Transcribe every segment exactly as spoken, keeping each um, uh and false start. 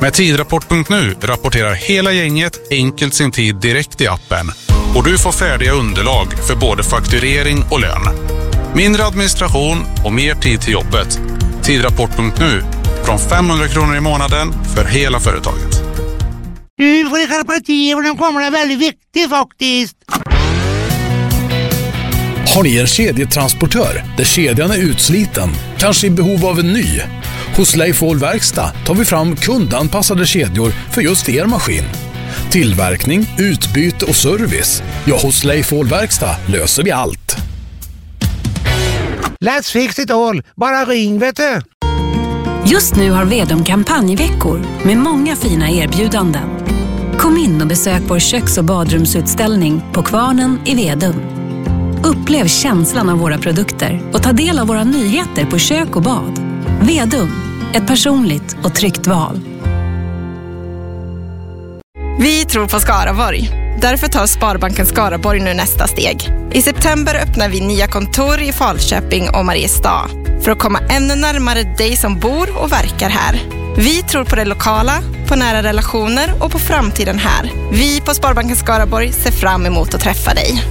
Med tidrapport punkt nu rapporterar hela gänget enkelt sin tid direkt i appen. Och du får färdiga underlag för både fakturering och lön. Mindre administration och mer tid till jobbet. Tidrapport punkt nu. Från femhundra kronor i månaden för hela företaget. Du får skärpa till och den kommer är väldigt viktig faktiskt. Har ni en kedjetransportör där kedjan är utsliten, kanske i behov av en ny? Hos Leif Ahl Verkstad tar vi fram kundanpassade kedjor för just er maskin. Tillverkning, utbyte och service. Ja, hos Leif Ahl Verkstad löser vi allt. Let's fix it all. Bara ring, vet du. Just nu har Vedum kampanjveckor med många fina erbjudanden. Kom in och besök vår köks- och badrumsutställning på Kvarnen i Vedum. Upplev känslan av våra produkter och ta del av våra nyheter på kök och bad. Vedum, ett personligt och tryggt val. Vi tror på Skaraborg. Därför tar Sparbanken Skaraborg nu nästa steg. I september öppnar vi nya kontor i Falköping och Mariestad för att komma ännu närmare dig som bor och verkar här. Vi tror på det lokala, på nära relationer och på framtiden här. Vi på Sparbanken Skaraborg ser fram emot att träffa dig.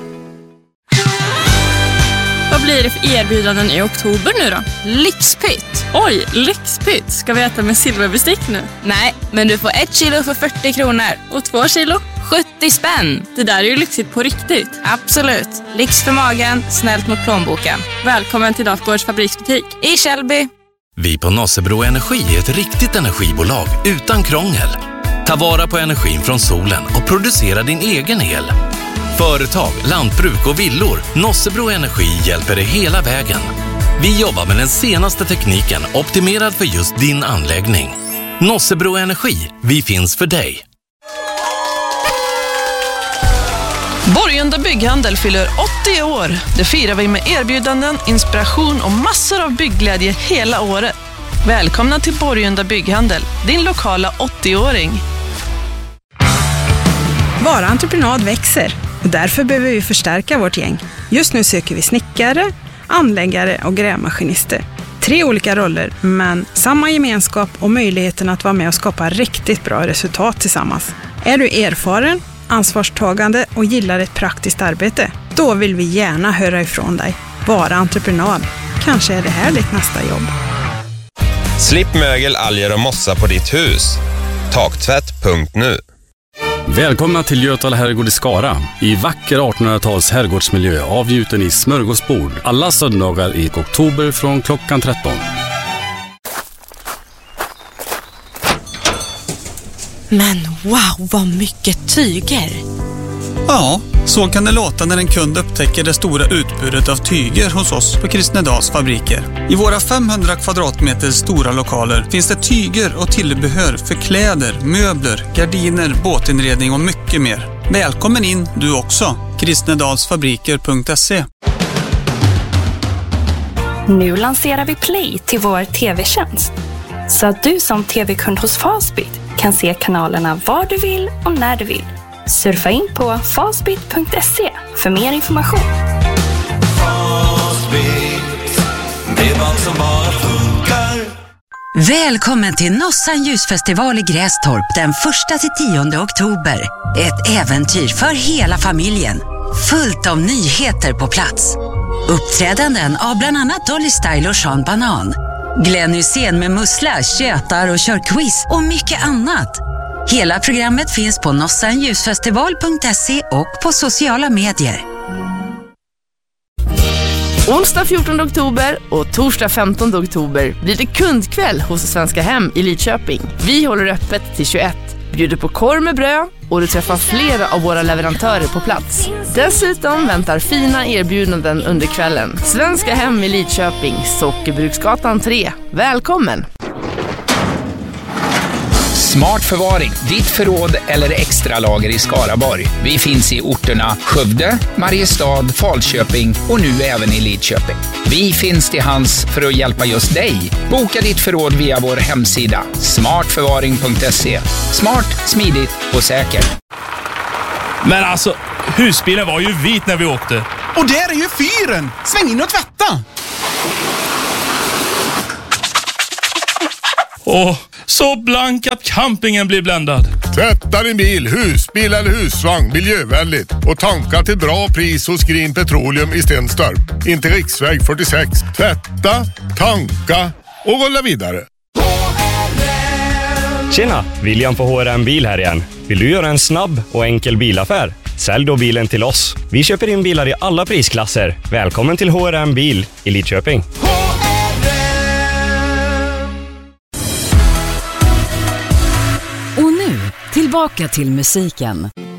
Vad blir det för erbjudanden i oktober nu då? Lyxpytt! Oj, lyxpytt! Ska vi äta med silverbestick nu? Nej, men du får ett kilo för fyrtio kronor. Och två kilo? sjuttio spänn! Det där är ju lyxigt på riktigt. Absolut. Lyx för magen, snällt mot plånboken. Välkommen till Dafgårds fabriksbutik i Källby. Vi på Nossebro Energi är ett riktigt energibolag utan krångel. Ta vara på energin från solen och producera din egen el. Företag, lantbruk och villor. Nossebro Energi hjälper dig hela vägen. Vi jobbar med den senaste tekniken optimerad för just din anläggning. Nossebro Energi, vi finns för dig. Borgunda Bygghandel fyller åttio år. Det firar vi med erbjudanden, inspiration och massor av byggglädje hela året. Välkomna till Borgunda Bygghandel, din lokala åttio-åring. Vara entreprenad växer och därför behöver vi förstärka vårt gäng. Just nu söker vi snickare, anläggare och grävmaskinister. Tre olika roller, men samma gemenskap och möjligheten att vara med och skapa riktigt bra resultat tillsammans. Är du erfaren, ansvarstagande och gillar ett praktiskt arbete? Då vill vi gärna höra ifrån dig. Vara entreprenad. Kanske är det här ditt nästa jobb. Slipp mögel, alger och mossa på ditt hus. Taktvätt punkt nu. Välkomna till Götala herrgård i Skara. I vacker artonhundratals herrgårdsmiljö, avgjuten i smörgåsbord. Alla söndagar i oktober från klockan tretton. Men wow, vad mycket tyger! Ja, så kan det låta när en kund upptäcker det stora utbudet av tyger hos oss på Kristnedals fabriker. I våra femhundra kvadratmeter stora lokaler finns det tyger och tillbehör för kläder, möbler, gardiner, båtinredning och mycket mer. Välkommen in du också. kristnedalsfabriker punkt se. Nu lanserar vi Play till vår tv-tjänst. Så att du som tv-kund hos Fastbit kan se kanalerna var du vill och när du vill. Surfa in på fastbit punkt se för mer information. Fastbit, bredband som bara funkar. Välkommen till Nossan ljusfestival i Grästorp den första till tionde oktober. Ett äventyr för hela familjen. Fullt av nyheter på plats. Uppträdanden av bland annat Dolly Style och Sean Banan. Glenn Hussein med mussla, tjötar och kör quiz och mycket annat. Hela programmet finns på nossan ljusfestival punkt se och på sociala medier. Onsdag fjortonde oktober och torsdag femtonde oktober blir det kundkväll hos Svenska Hem i Lidköping. Vi håller öppet till tjugoett, bjuder på korv med bröd och du träffar flera av våra leverantörer på plats. Dessutom väntar fina erbjudanden under kvällen. Svenska Hem i Lidköping, Sockerbruksgatan tre. Välkommen! Smart förvaring, ditt förråd eller extra lager i Skaraborg. Vi finns i orterna Skövde, Mariestad, Falköping och nu även i Lidköping. Vi finns till hands för att hjälpa just dig. Boka ditt förråd via vår hemsida smart förvaring punkt se. Smart, smidigt och säkert. Men alltså, husbilen var ju vit när vi åkte. Och där är ju fyren! Sväng in och tvätta! Och så blank att campingen blir bländad. Tvätta din bil, husbil eller husvagn miljövänligt och tanka till bra pris hos Green Petroleum i Stenstorp. Inte riksväg fyrtiosex. Tvätta, tanka och rulla vidare. Tjena, William på H R M Bil här igen. Vill du göra en snabb och enkel bilaffär? Sälj då bilen till oss. Vi köper in bilar i alla prisklasser. Välkommen till H R M Bil i Lidköping. Och nu, tillbaka till musiken.